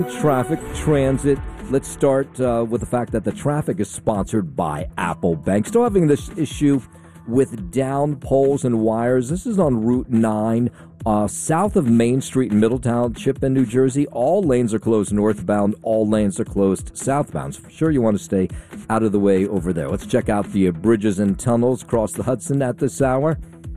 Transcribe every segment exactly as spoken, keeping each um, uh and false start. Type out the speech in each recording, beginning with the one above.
Traffic, transit. Let's start uh, with the fact that the traffic is sponsored by Apple Bank. Still having this issue with down poles and wires. This is on Route nine, uh, south of Main Street in Middletown, Chip in New Jersey. All lanes are closed northbound. All lanes are closed southbound. So for sure you want to stay out of the way over there. Let's check out the uh, bridges and tunnels across the Hudson at this hour.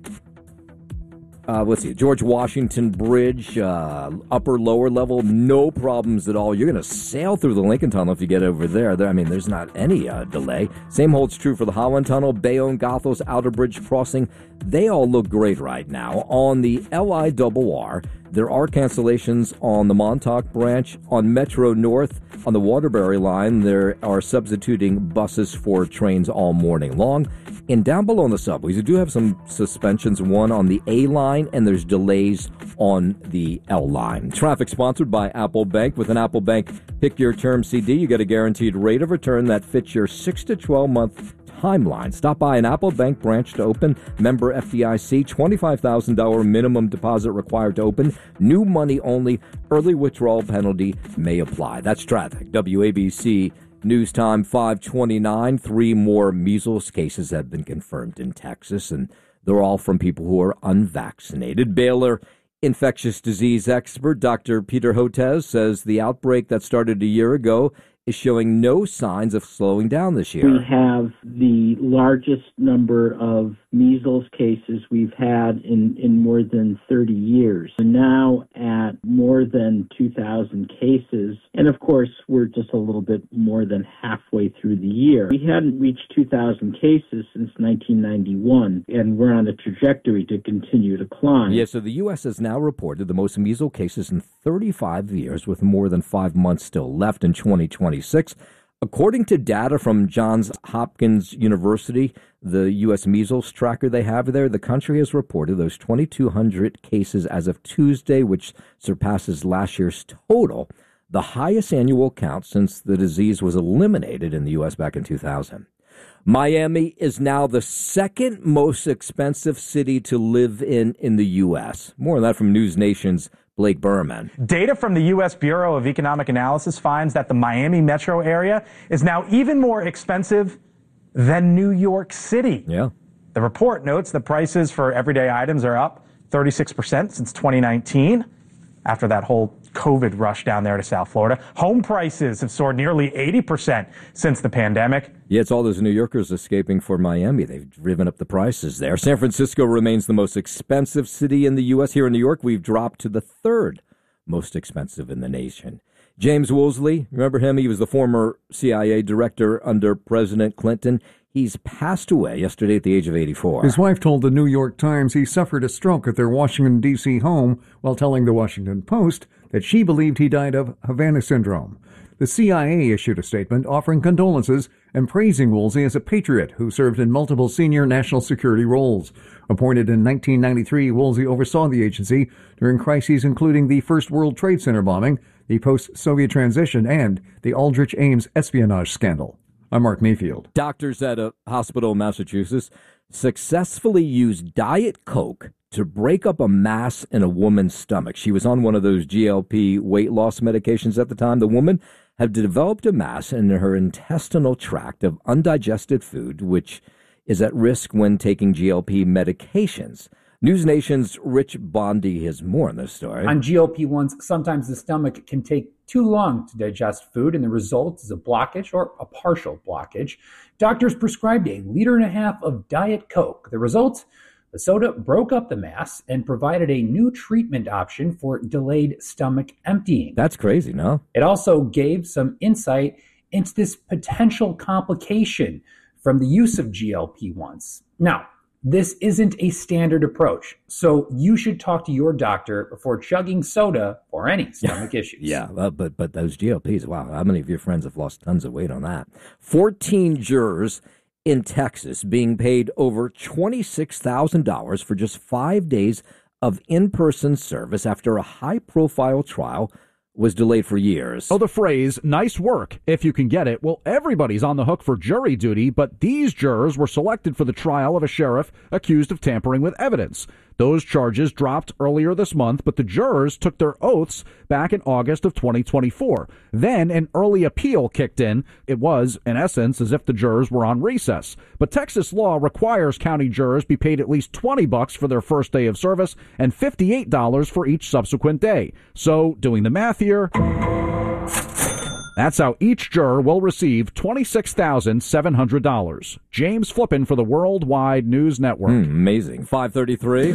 Uh, let's see, George Washington Bridge, uh, upper, lower level, no problems at all. You're going to sail through the Lincoln Tunnel if you get over there. there I mean, there's not any uh, delay. Same holds true for the Holland Tunnel, Bayonne, Goethals, Outer Bridge Crossing. They all look great right now. On the L I R R, there are cancellations on the Montauk branch. On Metro North, on the Waterbury line, there are substituting buses for trains all morning long. And down below on the subways, you do have some suspensions, one on the A line, and there's delays on the L line. Traffic sponsored by Apple Bank. With an Apple Bank Pick Your Term C D, you get a guaranteed rate of return that fits your six to twelve month timeline. Stop by an Apple Bank branch to open. Member F D I C, twenty-five thousand dollars minimum deposit required to open. New money only. Early withdrawal penalty may apply. That's traffic. W A B C News Time five twenty-nine. Three more measles cases have been confirmed in Texas, and they're all from people who are unvaccinated. Baylor infectious disease expert Doctor Peter Hotez says the outbreak that started a year ago is showing no signs of slowing down this year. We have the largest number of measles cases we've had in, in more than thirty years. We're now at more than two thousand cases. And of course, we're just a little bit more than halfway through the year. We hadn't reached two thousand cases since nineteen ninety-one, and we're on a trajectory to continue to climb. Yeah, so the U S has now reported the most measles cases in thirty-five years, with more than five months still left in twenty twenty-six. According to data from Johns Hopkins University, the U S measles tracker they have there, the country has reported those twenty-two hundred cases as of Tuesday, which surpasses last year's total, the highest annual count since the disease was eliminated in the U S back in two thousand. Miami is now the second most expensive city to live in in the U S. More on that from News Nation's Blake Berman. Data from the U S Bureau of Economic Analysis finds that the Miami metro area is now even more expensive than New York City. Yeah. The report notes the prices for everyday items are up thirty-six percent since twenty nineteen, after that whole COVID rush down there to South Florida. Home prices have soared nearly eighty percent since the pandemic. Yeah, it's all those New Yorkers escaping for Miami. They've driven up the prices there. San Francisco remains the most expensive city in the U S. Here in New York, we've dropped to the third most expensive in the nation. James Woolsey, remember him? He was the former C I A director under President Clinton. He's passed away yesterday at the age of eighty-four. His wife told the New York Times he suffered a stroke at their Washington, D C home while telling the Washington Post that she believed he died of Havana syndrome. The C I A issued a statement offering condolences and praising Woolsey as a patriot who served in multiple senior national security roles. Appointed in nineteen ninety-three, Woolsey oversaw the agency during crises including the First World Trade Center bombing, the post-Soviet transition, and the Aldrich Ames espionage scandal. I'm Mark Mayfield. Doctors at a hospital in Massachusetts successfully used Diet Coke to break up a mass in a woman's stomach. She was on one of those G L P weight loss medications at the time. The woman had developed a mass in her intestinal tract of undigested food, which is at risk when taking G L P medications. News Nation's Rich Bondi has more on this story. On G L P ones, sometimes the stomach can take too long to digest food, and the result is a blockage or a partial blockage. Doctors prescribed a liter and a half of Diet Coke. The result? The soda broke up the mass and provided a new treatment option for delayed stomach emptying. That's crazy, no? It also gave some insight into this potential complication from the use of G L P ones. Now, this isn't a standard approach, so you should talk to your doctor before chugging soda for any stomach issues. Yeah, well, but but those G L Ps, wow, how many of your friends have lost tons of weight on that? fourteen jurors in Texas being paid over twenty-six thousand dollars for just five days of in-person service after a high-profile trial was delayed for years. Oh, the phrase, nice work, if you can get it. Well, everybody's on the hook for jury duty, but these jurors were selected for the trial of a sheriff accused of tampering with evidence. Those charges dropped earlier this month, but the jurors took their oaths back in August of twenty twenty-four. Then an early appeal kicked in. It was, in essence, as if the jurors were on recess. But Texas law requires county jurors be paid at least twenty bucks for their first day of service and fifty-eight dollars for each subsequent day. So, doing the math here, that's how each juror will receive twenty-six thousand seven hundred dollars. James Flippin for the Worldwide News Network. Mm, amazing. five thirty-three.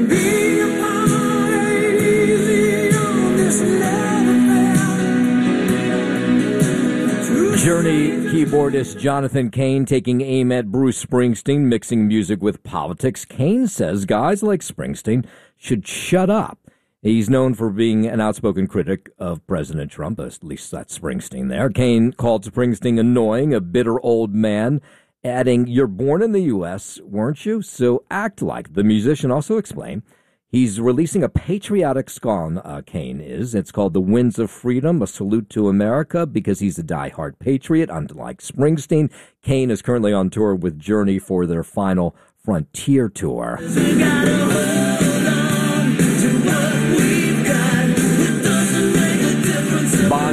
Journey keyboardist Jonathan Cain taking aim at Bruce Springsteen, mixing music with politics. Cain says guys like Springsteen should shut up. He's known for being an outspoken critic of President Trump, at least that's Springsteen there. Cain called Springsteen annoying, a bitter old man, adding, "You're born in the U S, weren't you? So act like." The musician also explained he's releasing a patriotic song, uh, Cain is. It's called The Winds of Freedom, a salute to America, because he's a diehard patriot, unlike Springsteen. Cain is currently on tour with Journey for their final Frontier tour. Bon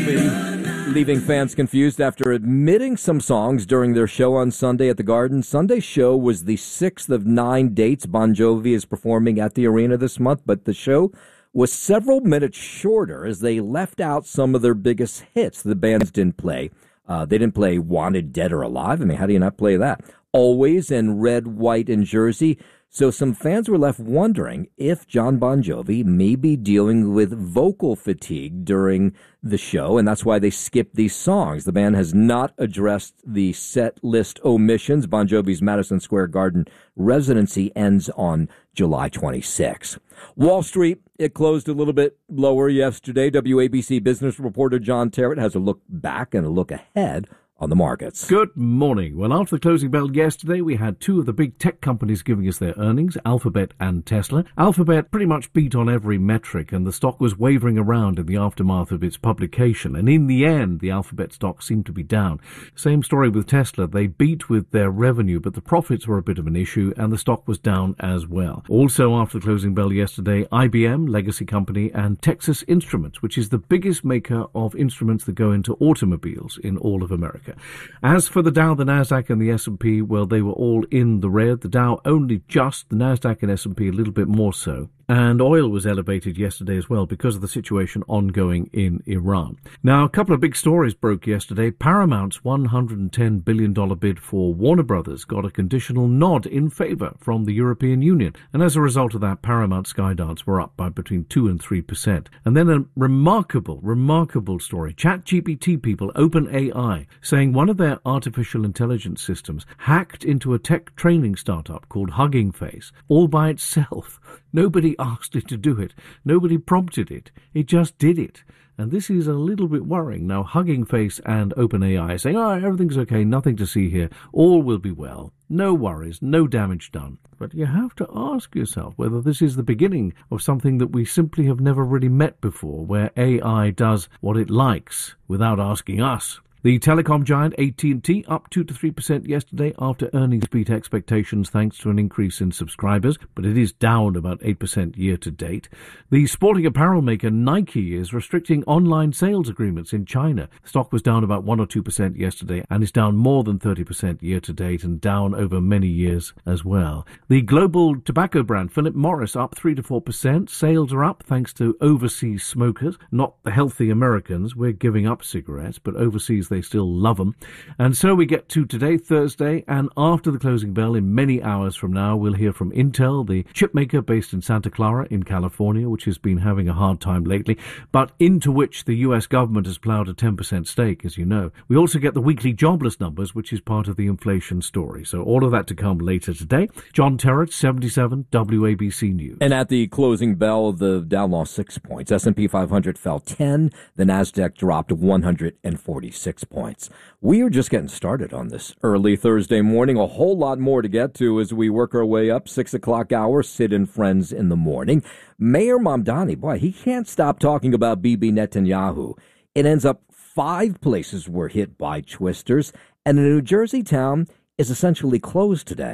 Jovi leaving fans confused after admitting some songs during their show on Sunday at the Garden. Sunday's show was the sixth of nine dates Bon Jovi is performing at the arena this month, but the show was several minutes shorter as they left out some of their biggest hits the bands didn't play. Uh, they didn't play Wanted, Dead or Alive. I mean, how do you not play that? Always and Red, White, and Jersey. So some fans were left wondering if John Bon Jovi may be dealing with vocal fatigue during the show, and that's why they skipped these songs. The band has not addressed the set list omissions. Bon Jovi's Madison Square Garden residency ends on July twenty-sixth. Wall Street, it closed a little bit lower yesterday. W A B C business reporter John Terrett has a look back and a look ahead on the markets. Good morning. Well, after the closing bell yesterday, we had two of the big tech companies giving us their earnings, Alphabet and Tesla. Alphabet pretty much beat on every metric, and the stock was wavering around in the aftermath of its publication. And in the end, the Alphabet stock seemed to be down. Same story with Tesla. They beat with their revenue, but the profits were a bit of an issue, and the stock was down as well. Also, after the closing bell yesterday, I B M, legacy company, and Texas Instruments, which is the biggest maker of instruments that go into automobiles in all of America. As for the Dow, the Nasdaq, and the S and P, well, they were all in the red. The Dow only just, the Nasdaq and S and P a little bit more so. And oil was elevated yesterday as well because of the situation ongoing in Iran. Now, a couple of big stories broke yesterday. Paramount's one hundred ten billion dollars bid for Warner Brothers got a conditional nod in favor from the European Union. And as a result of that, Paramount Skydance were up by between two and three percent. And then a remarkable, remarkable story. ChatGPT people, OpenAI, saying one of their artificial intelligence systems hacked into a tech training startup called Hugging Face all by itself. Nobody asked it to do it. Nobody prompted it. It just did it. And this is a little bit worrying. Now, Hugging Face and OpenAI are saying, oh, everything's okay, nothing to see here. All will be well. No worries, no damage done. But you have to ask yourself whether this is the beginning of something that we simply have never really met before, where A I does what it likes without asking us. The telecom giant A T and T up two to three percent yesterday after earnings beat expectations thanks to an increase in subscribers, but it is down about eight percent year to date. The sporting apparel maker Nike is restricting online sales agreements in China. Stock was down about one or two percent yesterday and is down more than thirty percent year to date and down over many years as well. The global tobacco brand Philip Morris up three to four percent. Sales are up thanks to overseas smokers, not the healthy Americans. We're giving up cigarettes, but overseas they still love them. And so we get to today, Thursday, and after the closing bell in many hours from now, we'll hear from Intel, the chip maker based in Santa Clara in California, which has been having a hard time lately, but into which the U S government has ploughed a ten percent stake, as you know. We also get the weekly jobless numbers, which is part of the inflation story. So all of that to come later today. John Terrett, seventy-seven W A B C News. And at the closing bell, the Dow lost six points. S and P five hundred fell ten. The Nasdaq dropped one hundred forty-six points. We are just getting started on this early Thursday morning. A whole lot more to get to as we work our way up. Six o'clock hour, Sid and Friends in the morning. Mayor Mamdani, boy, he can't stop talking about Bibi Netanyahu. It ends up five places were hit by twisters, and a New Jersey town is essentially closed today.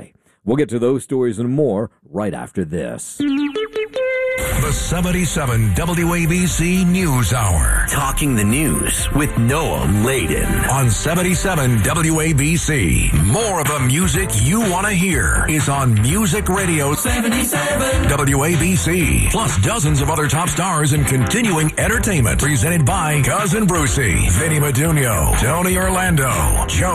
We'll get to those stories and more right after this. The seventy-seven W A B C News Hour. Talking the news with Noah Layden. On seventy-seven W A B C. More of the music you want to hear is on Music Radio seventy-seven W A B C. Plus dozens of other top stars and continuing entertainment. Presented by Cousin Brucey, Vinny Madunio, Tony Orlando, Joe